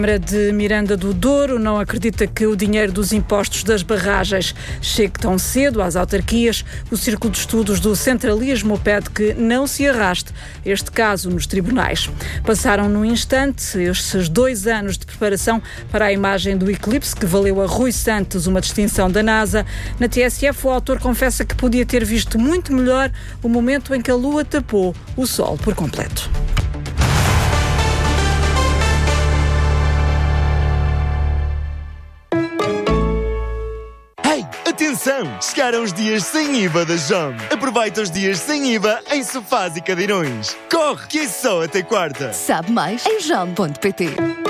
A Câmara de Miranda do Douro não acredita que o dinheiro dos impostos das barragens chegue tão cedo às autarquias. O Círculo de Estudos do Centralismo pede que não se arraste este caso nos tribunais. Passaram num instante estes 2 anos de preparação para a imagem do eclipse que valeu a Rui Santos uma distinção da NASA. Na TSF, o autor confessa que podia ter visto muito melhor o momento em que a Lua tapou o Sol por completo. Atenção! Chegaram os dias sem IVA da JOM. Aproveita os dias sem IVA em sofás e cadeirões. Corre, que é só até quarta. Sabe mais em jom.pt.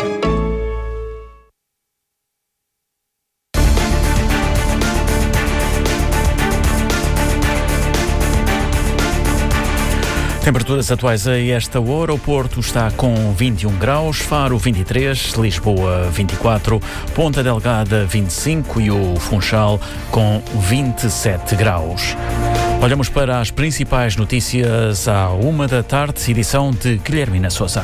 Temperaturas atuais a esta hora. O Porto está com 21 graus, Faro 23, Lisboa 24, Ponta Delgada 25 e o Funchal com 27 graus. Olhamos para as principais notícias à 1 da tarde, edição de Guilhermina Sousa.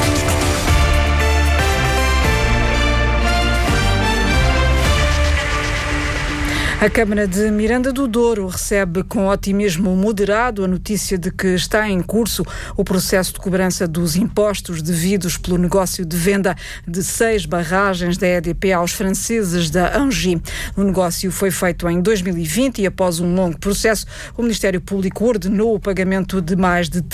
A Câmara de Miranda do Douro recebe com otimismo moderado a notícia de que está em curso o processo de cobrança dos impostos devidos pelo negócio de venda de 6 barragens da EDP aos franceses da Engie. O negócio foi feito em 2020 e, após um longo processo, o Ministério Público ordenou o pagamento de mais de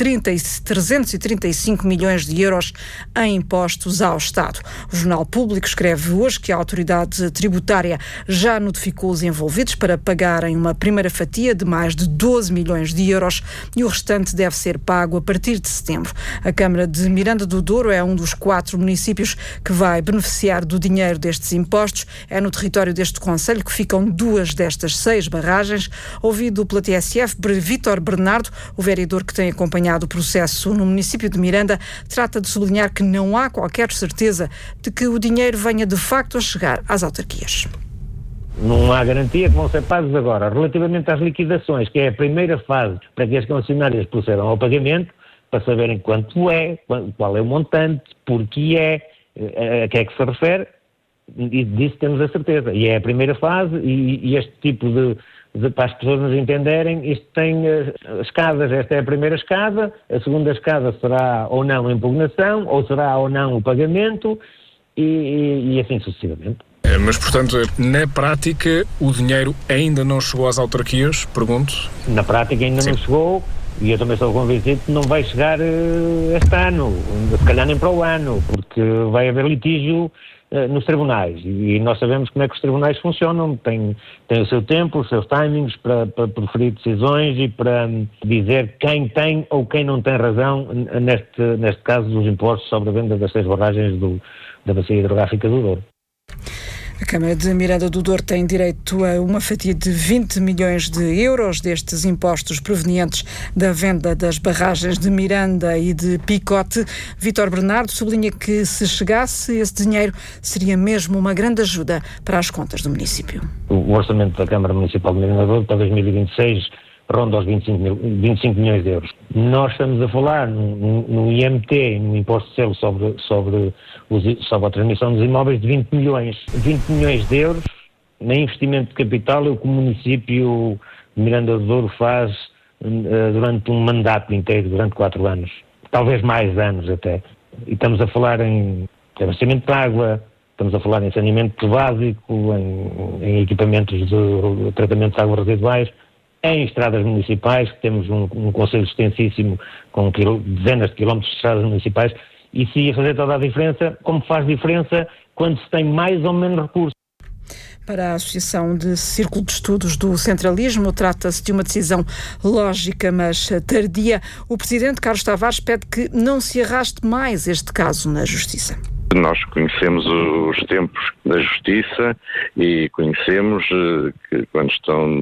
335 milhões de euros em impostos ao Estado. O Jornal Público escreve hoje que a autoridade tributária já notificou os envolvidos para pagarem uma primeira fatia de mais de 12 milhões de euros e o restante deve ser pago a partir de setembro. A Câmara de Miranda do Douro é um dos 4 municípios que vai beneficiar do dinheiro destes impostos. É no território deste concelho que ficam 2 destas 6 barragens. Ouvido pela TSF, Vítor Bernardo, o vereador que tem acompanhado o processo no município de Miranda, trata de sublinhar que não há qualquer certeza de que o dinheiro venha de facto a chegar às autarquias. Não há garantia que vão ser pagos agora. Relativamente às liquidações, que é a primeira fase para que as concessionárias procedam ao pagamento, para saberem quanto é, qual é o montante, porquê a que é que se refere, e disso temos a certeza. E é a primeira fase e este tipo de para as pessoas nos entenderem, isto tem escadas. Esta é a primeira escada, a segunda escada será ou não a impugnação, ou será ou não o pagamento e assim sucessivamente. Mas, portanto, na prática, o dinheiro ainda não chegou às autarquias, pergunto? Na prática ainda não chegou, e eu também sou convencido que não vai chegar este ano, se calhar nem para o ano, porque vai haver litígio nos tribunais, e nós sabemos como é que os tribunais funcionam, têm o seu tempo, os seus timings para proferir decisões e para dizer quem tem ou quem não tem razão, neste caso dos impostos sobre a venda das 6 barragens da bacia hidrográfica do Douro. A Câmara de Miranda do Douro tem direito a uma fatia de 20 milhões de euros destes impostos provenientes da venda das barragens de Miranda e de Picote. Vítor Bernardo sublinha que, se chegasse esse dinheiro, seria mesmo uma grande ajuda para as contas do município. O orçamento da Câmara Municipal de Miranda do Douro para 2026 ronda aos 25 milhões de euros. Nós estamos a falar no IMT, no Imposto de Selo sobre a transmissão dos imóveis, de 20 milhões. 20 milhões de euros em investimento de capital é o que o município de Miranda do Douro faz durante um mandato inteiro, durante 4 anos. Talvez mais anos até. E estamos a falar em abastecimento de água, estamos a falar em saneamento básico, em equipamentos de tratamento de águas residuais, em estradas municipais, que temos um concelho extensíssimo com dezenas de quilómetros de estradas municipais, e se ia fazer toda a diferença, como faz diferença quando se tem mais ou menos recursos. Para a Associação de Círculo de Estudos do Centralismo, trata-se de uma decisão lógica, mas tardia. O Presidente Carlos Tavares pede que não se arraste mais este caso na Justiça. Nós conhecemos os tempos da Justiça e conhecemos que quando estão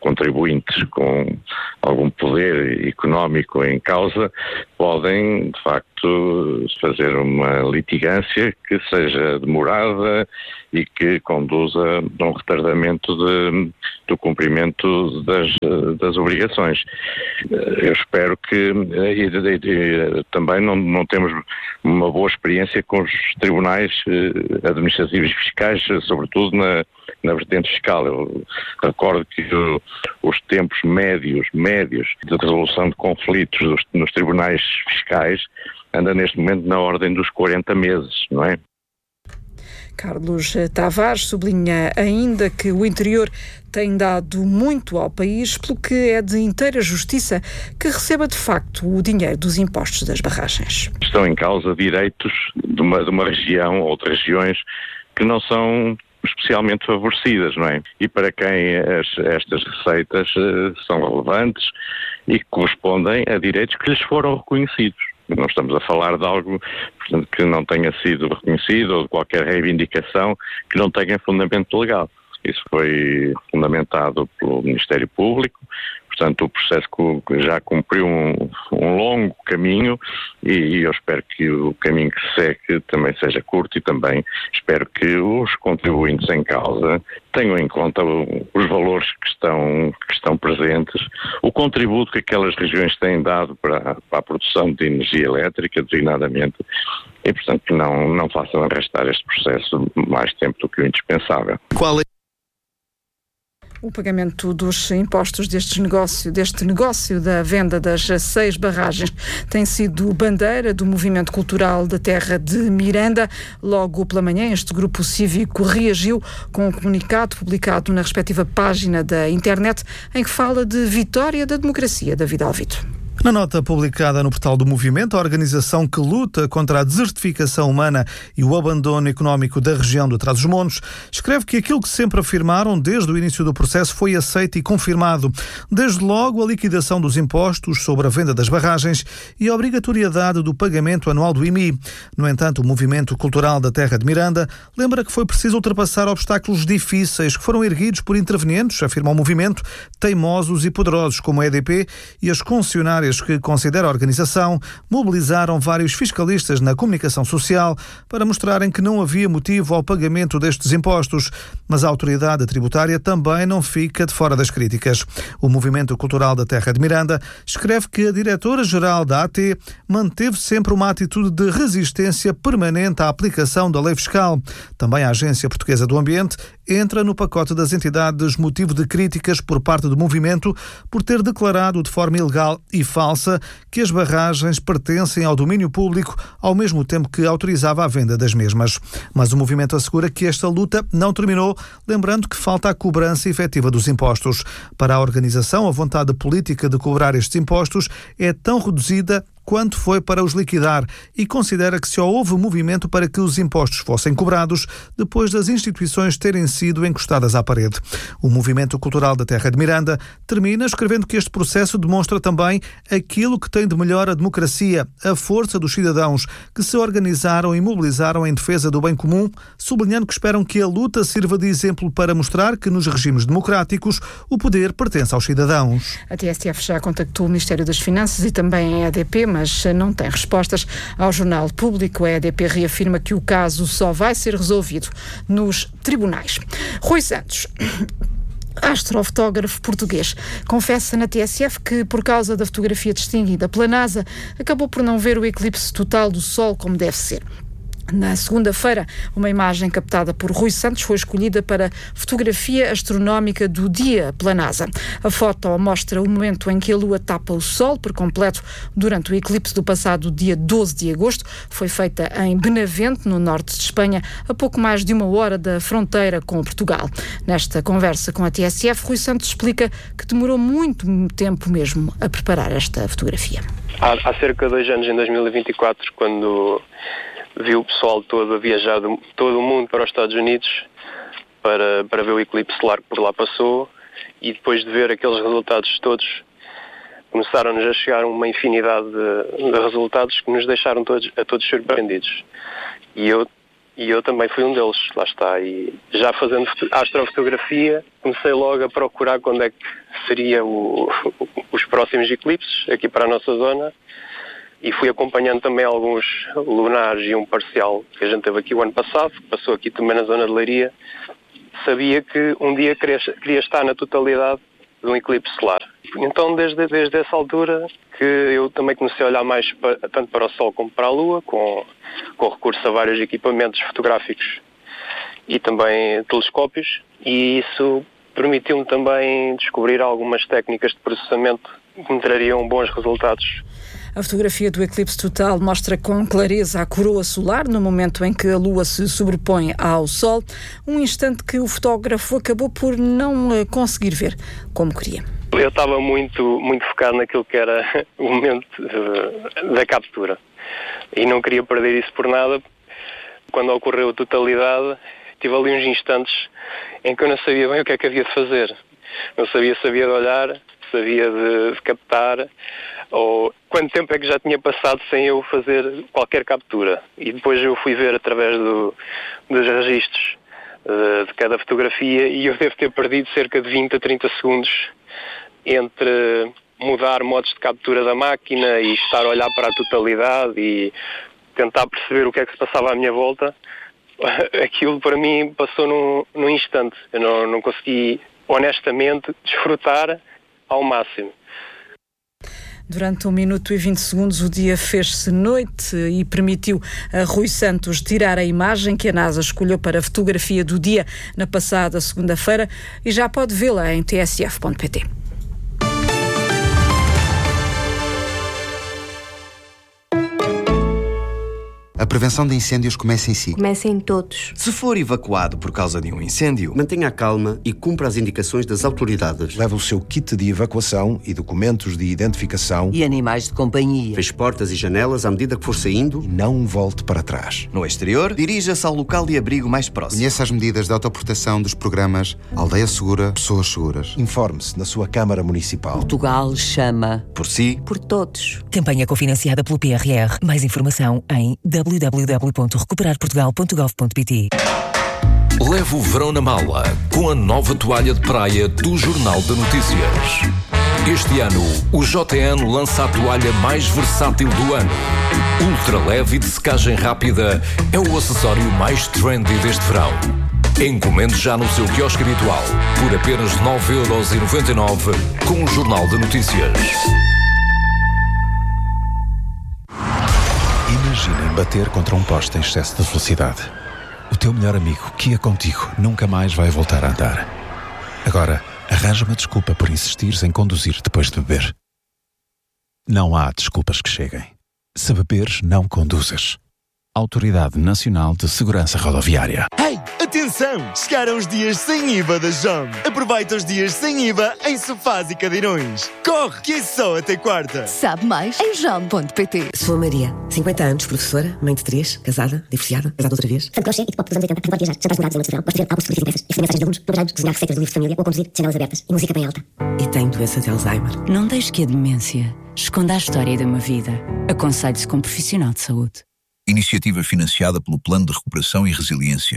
contribuintes com algum poder económico em causa podem, de facto, fazer uma litigância que seja demorada e que conduza a um retardamento do cumprimento das obrigações. Eu espero que também não temos uma boa experiência com os tribunais administrativos e fiscais, sobretudo na vertente fiscal. Eu recordo que os tempos médios de resolução de conflitos nos tribunais fiscais anda neste momento na ordem dos 40 meses, não é? Carlos Tavares sublinha ainda que o interior tem dado muito ao país, pelo que é de inteira justiça que receba de facto o dinheiro dos impostos das barragens. Estão em causa direitos de uma região ou de regiões que não são especialmente favorecidas, não é? E para quem estas receitas são relevantes e que correspondem a direitos que lhes foram reconhecidos. Não estamos a falar de algo, portanto, que não tenha sido reconhecido ou de qualquer reivindicação que não tenha fundamento legal. Isso foi fundamentado pelo Ministério Público, portanto o processo já cumpriu um longo caminho e eu espero que o caminho que se segue também seja curto e também espero que os contribuintes em causa tenham em conta os valores que estão presentes, o contributo que aquelas regiões têm dado para a produção de energia elétrica, designadamente, e portanto que não façam arrastar este processo mais tempo do que o indispensável. O pagamento dos impostos deste negócio da venda das 6 barragens tem sido bandeira do movimento cultural da terra de Miranda. Logo pela manhã, este grupo cívico reagiu com um comunicado publicado na respectiva página da internet em que fala de vitória da democracia. David Alvito. Na nota publicada no portal do movimento, a organização que luta contra a desertificação humana e o abandono económico da região do Trás-os-Montes escreve que aquilo que sempre afirmaram desde o início do processo foi aceito e confirmado. Desde logo a liquidação dos impostos sobre a venda das barragens e a obrigatoriedade do pagamento anual do IMI. No entanto, o movimento cultural da terra de Miranda lembra que foi preciso ultrapassar obstáculos difíceis que foram erguidos por intervenientes, afirma o movimento, teimosos e poderosos como a EDP e as concessionárias que considera a organização mobilizaram vários fiscalistas na comunicação social para mostrarem que não havia motivo ao pagamento destes impostos. Mas a autoridade tributária também não fica de fora das críticas. O Movimento Cultural da Terra de Miranda escreve que a diretora-geral da AT manteve sempre uma atitude de resistência permanente à aplicação da lei fiscal. Também a Agência Portuguesa do Ambiente entra no pacote das entidades motivo de críticas por parte do movimento por ter declarado de forma ilegal e falsa que as barragens pertencem ao domínio público ao mesmo tempo que autorizava a venda das mesmas. Mas o movimento assegura que esta luta não terminou, lembrando que falta a cobrança efetiva dos impostos. Para a organização, a vontade política de cobrar estes impostos é tão reduzida quanto foi para os liquidar e considera que só houve movimento para que os impostos fossem cobrados depois das instituições terem sido encostadas à parede. O Movimento Cultural da Terra de Miranda termina escrevendo que este processo demonstra também aquilo que tem de melhor a democracia, a força dos cidadãos que se organizaram e mobilizaram em defesa do bem comum, sublinhando que esperam que a luta sirva de exemplo para mostrar que nos regimes democráticos o poder pertence aos cidadãos. A TSF já contactou o Ministério das Finanças e também a EDP, mas não tem respostas. Ao Jornal Público, a EDP reafirma que o caso só vai ser resolvido nos tribunais. Rui Santos, astrofotógrafo português, confessa na TSF que, por causa da fotografia distinguida pela NASA, acabou por não ver o eclipse total do Sol como deve ser. Na segunda-feira, uma imagem captada por Rui Santos foi escolhida para fotografia astronómica do dia pela NASA. A foto mostra o momento em que a Lua tapa o Sol por completo durante o eclipse do passado dia 12 de agosto. Foi feita em Benavente, no norte de Espanha, a pouco mais de 1 hora da fronteira com Portugal. Nesta conversa com a TSF, Rui Santos explica que demorou muito tempo mesmo a preparar esta fotografia. Há cerca de 2 anos, em 2024, quando viu o pessoal todo a viajar todo o mundo para os Estados Unidos para ver o eclipse solar que por lá passou, e depois de ver aqueles resultados todos, começaram-nos a chegar uma infinidade de resultados que nos deixaram a todos surpreendidos. E eu E eu também fui um deles, lá está. E já fazendo astrofotografia, comecei logo a procurar quando é que seria os próximos eclipses aqui para a nossa zona. E fui acompanhando também alguns lunares e um parcial que a gente teve aqui o ano passado, que passou aqui também na zona de Leiria. Sabia que um dia queria estar na totalidade de um eclipse solar. Então, desde essa altura, que eu também comecei a olhar mais tanto para o Sol como para a Lua, com recurso a vários equipamentos fotográficos e também telescópios, e isso permitiu-me também descobrir algumas técnicas de processamento que me trariam bons resultados. A fotografia do eclipse total mostra com clareza a coroa solar no momento em que a Lua se sobrepõe ao Sol, um instante que o fotógrafo acabou por não conseguir ver como queria. Eu estava muito focado naquilo que era o momento da captura e não queria perder isso por nada. Quando ocorreu a totalidade, tive ali uns instantes em que eu não sabia bem o que é que havia de fazer. Não sabia se havia de olhar, sabia de captar, ou quanto tempo é que já tinha passado sem eu fazer qualquer captura. E depois eu fui ver através dos registros de cada fotografia e eu devo ter perdido cerca de 20 a 30 segundos entre mudar modos de captura da máquina e estar a olhar para a totalidade e tentar perceber o que é que se passava à minha volta. Aquilo para mim passou num instante. Eu não consegui, honestamente, desfrutar ao máximo. Durante 1 minuto e 20 segundos o dia fez-se noite e permitiu a Rui Santos tirar a imagem que a NASA escolheu para a fotografia do dia na passada segunda-feira e já pode vê-la em tsf.pt. A prevenção de incêndios começa em si. Começa em todos. Se for evacuado por causa de um incêndio, mantenha a calma e cumpra as indicações das autoridades. Leve o seu kit de evacuação e documentos de identificação. E animais de companhia. Feche portas e janelas à medida que for saindo. E não volte para trás. No exterior, dirija-se ao local de abrigo mais próximo. Conheça as medidas de autoproteção dos programas Aldeia Segura, Pessoas Seguras. Informe-se na sua Câmara Municipal. Portugal chama por si, por todos. Campanha cofinanciada pelo PRR. Mais informação em www.recuperarportugal.gov.pt. Leve o verão na mala com a nova toalha de praia do Jornal de Notícias. Este ano, o JN lança a toalha mais versátil do ano. Ultra leve e de secagem rápida é o acessório mais trendy deste verão. Encomende já no seu quiosque habitual por apenas 9,99€ com o Jornal de Notícias. Imaginem bater contra um poste em excesso de velocidade. O teu melhor amigo, que ia contigo, nunca mais vai voltar a andar. Agora, arranja uma desculpa por insistires em conduzir depois de beber. Não há desculpas que cheguem. Se beberes, não conduzas. Autoridade Nacional de Segurança Rodoviária. Hey, atenção! Chegaram os dias sem IVA da JOM. Aproveita os dias sem IVA em sofás e cadeirões. Corre, que é só até quarta. Sabe mais em jom.pt. Sou a Maria, 50 anos, professora, mãe de 3, casada, divorciada, casada outra vez. Santo crochê e de pop dos anos 80, pode viajar, jantares demorados em noite de verão, gosto de ver álbuns de impressas e receber mensagens de alunos, preparar-nos, cozinhar receitas de livros de família ou conduzir janelas abertas e música bem alta. E tenho doença de Alzheimer. Não deixe que a demência esconda a história de uma vida. Aconselhe-se com um profissional de saúde. Iniciativa financiada pelo Plano de Recuperação e Resiliência.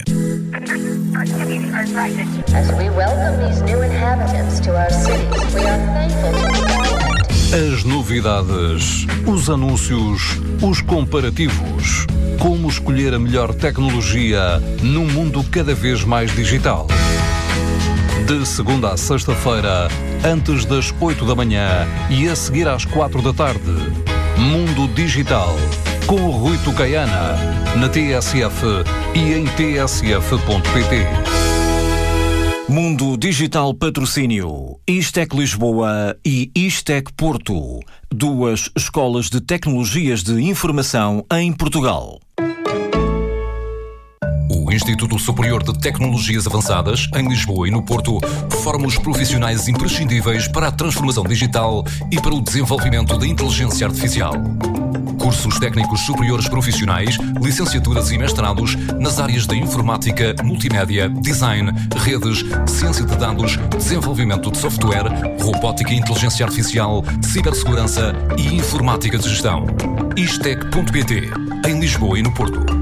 As novidades, os anúncios, os comparativos. Como escolher a melhor tecnologia num mundo cada vez mais digital. De segunda a sexta-feira, antes das 8 da manhã e a seguir às 4 da tarde. Mundo Digital. Com o Rui Tucaiana, na TSF e em tsf.pt. Mundo Digital Patrocínio, Istec Lisboa e Istec Porto, 2 escolas de tecnologias de informação em Portugal. O Instituto Superior de Tecnologias Avançadas, em Lisboa e no Porto, forma os profissionais imprescindíveis para a transformação digital e para o desenvolvimento da inteligência artificial. Cursos técnicos superiores profissionais, licenciaturas e mestrados nas áreas da informática, multimédia, design, redes, ciência de dados, desenvolvimento de software, robótica e inteligência artificial, cibersegurança e informática de gestão. Istec.pt, em Lisboa e no Porto.